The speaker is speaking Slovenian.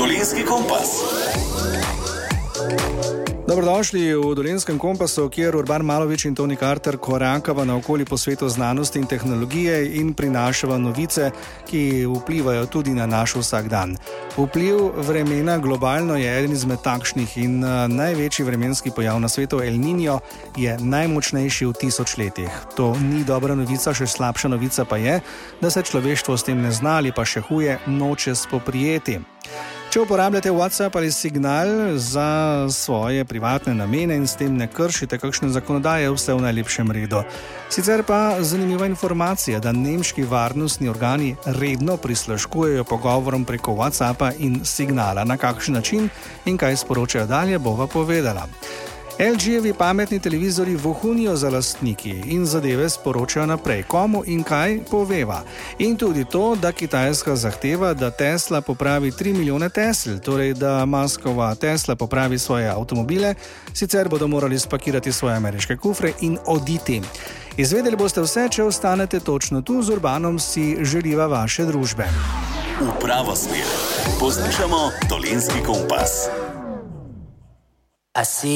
Dolenjski kompas. Dobrodošli v Dolenjskem kompasu, kjer Urban Malović in Toni Carter korakava naokoli po svetu znanosti in tehnologije in prinašava novice, ki vplivajo tudi na naš vsakdan. Vpliv vremena globalno je eden izmed takšnih in največji vremenski pojav na svetu, El Niño, je najmočnejši v tisočletjih. To ni dobra novica, še slabša novica pa je, da se človeštvo s tem ne zna ali pa še huje noče spoprijeti. Če uporabljate WhatsApp ali Signal za svoje privatne namene in s tem ne kršite kakšne zakonodaje, vse v najlepšem redu. Sicer pa zanimiva informacija, da nemški varnostni organi redno prisluškujejo pogovorom preko WhatsAppa in Signala. Na kakšen način in kaj sporočajo dalje, bova povedala. LG-jevi pametni televizori vohunijo za lastniki in zadeve sporočajo naprej, komu in kaj poveva. In tudi to, da Kitajska zahteva, da Tesla popravi 3 milijone Tesl, torej da Muskova Tesla popravi svoje avtomobile, sicer bodo morali spakirati svoje ameriške kufre in oditi. Izvedeli boste vse, če ostanete točno tu, z Urbanom si želiva vaše družbe. V pravo smer. Poslušamo Dolenjski kompas.